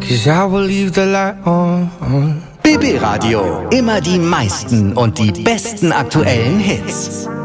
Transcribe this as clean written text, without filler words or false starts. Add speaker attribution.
Speaker 1: 'cause I will leave the light on.
Speaker 2: BB Radio, immer die meisten und die besten aktuellen Hits.